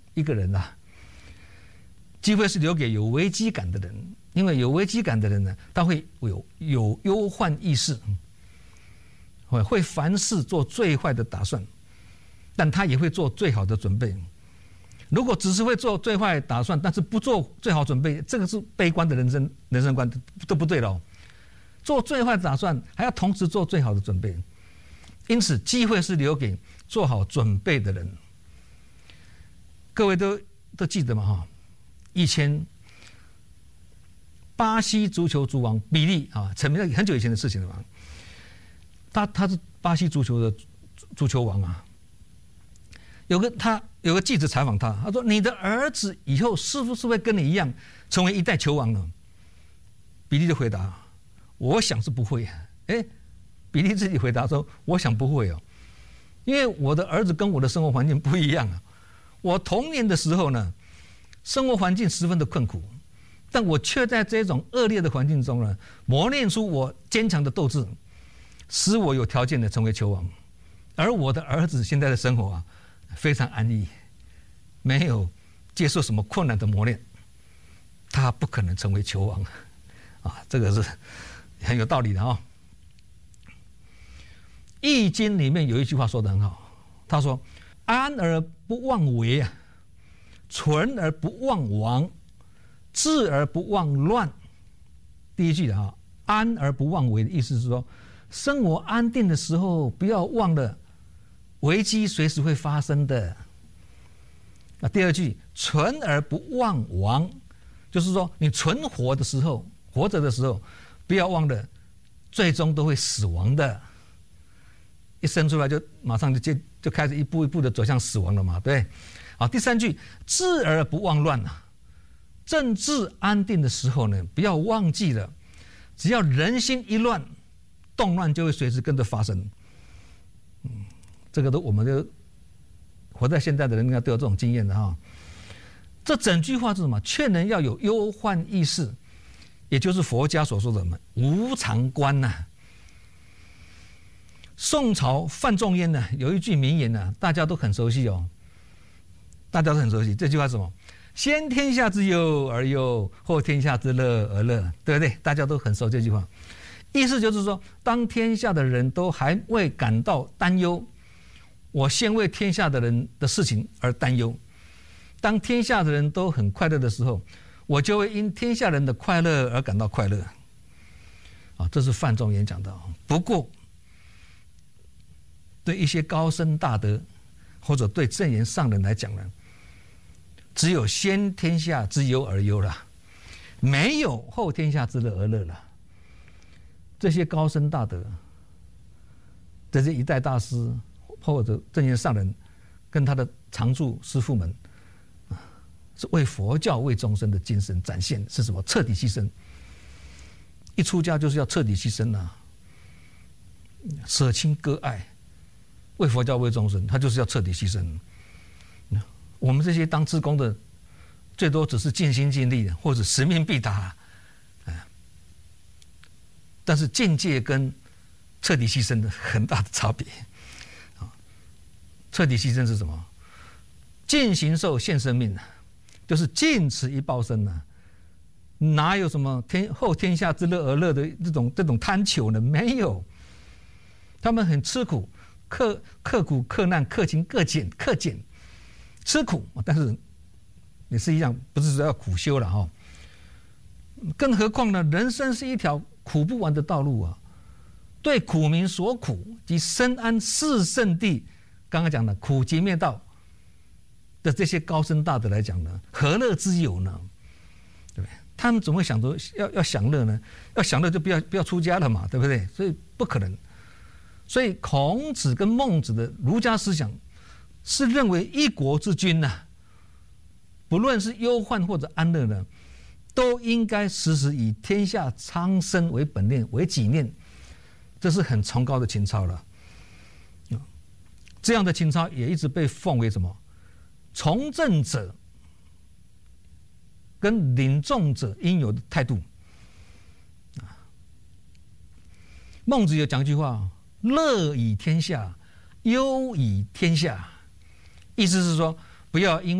一个人啊，机会是留给有危机感的人，因为有危机感的人呢，他会有忧患意识，会凡事做最坏的打算，但他也会做最好的准备。如果只是会做最坏打算，但是不做最好准备，这个是悲观的人生观，都不对了哦。做最坏的打算，还要同时做最好的准备。因此，机会是留给做好准备的人。各位都记得嘛哈？以前巴西足球族王比利啊，成名了很久以前的事情了嘛。他是巴西足球的足球王啊。有个记者采访他，他说：“你的儿子以后是不是会跟你一样成为一代球王呢？”比利就回答：“我想是不会。”比利自己回答说：“我想不会哦，因为我的儿子跟我的生活环境不一样啊。我童年的时候呢，生活环境十分的困苦，但我却在这种恶劣的环境中呢，磨练出我坚强的斗志，使我有条件的成为球王。而我的儿子现在的生活啊，非常安逸，没有接受什么困难的磨练，他不可能成为球王啊。这个是很有道理的啊。易经里面有一句话说得很好，他说：“安而不忘为啊，存而不忘亡，治而不忘乱。”第一句啊，安而不忘为的意思是说，生活安定的时候，不要忘了危机随时会发生的。那第二句，存而不忘亡，就是说你存活的时候，活着的时候，不要忘了最终都会死亡的。一生出来就马上就开始一步一步的走向死亡了嘛，对。好，第三句，治而不忘乱啊，政治安定的时候呢，不要忘记了，只要人心一乱，动乱就会随时跟着发生。这个我们就活在现在的人应该都有这种经验的哈。这整句话是什么？劝人要有忧患意识，也就是佛家所说的什么无常观呐。宋朝范仲淹呢有一句名言呢，大家都很熟悉哦。大家都很熟悉这句话是什么？先天下之忧而忧，后天下之乐而乐，对不对？大家都很熟这句话。意思就是说，当天下的人都还未感到担忧，我先为天下的人的事情而担忧。当天下的人都很快乐的时候，我就会因天下人的快乐而感到快乐。啊，这是范仲淹讲的。不过，对一些高僧大德或者对正言上人来讲呢，只有先天下之忧而忧了，没有后天下之乐而乐了。这些高僧大德，这些一代大师或者正言上人跟他的常住师父们，是为佛教为众生的精神展现是什么？彻底牺牲。一出家就是要彻底牺牲啊，舍亲割爱，为佛教为众生，他就是要彻底牺牲。我们这些当志工的，最多只是尽心尽力或者使命必达，但是境界跟彻底牺牲的很大的差别。彻底牺牲是什么？尽形寿献生命，就是尽此一报身啊！哪有什么后天下之乐而乐的这种贪求呢？没有，他们很吃苦。克苦克难克勤克俭，吃苦，但是也是一样，不是说要苦修了哈。更何况呢，人生是一条苦不完的道路啊。对苦民所苦及深谙四圣谛，刚刚讲的苦集灭道的这些高僧大德来讲呢，何乐之有呢？对不对？他们怎么会想着要享乐呢？要享乐就不要出家了嘛，对不对？所以不可能。所以孔子跟孟子的儒家思想是认为一国之君呐，不论是忧患或者安乐呢，都应该时时以天下苍生为本念为己念，这是很崇高的情操了。这样的情操也一直被奉为什么？从政者跟领众者应有的态度。孟子有讲一句话，乐以天下，忧以天下，意思是说，不要因为